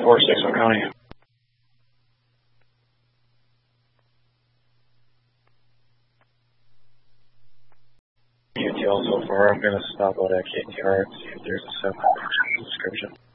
461 County. UTL so far. I'm going to stop out at KTR and see if there's a 7 description.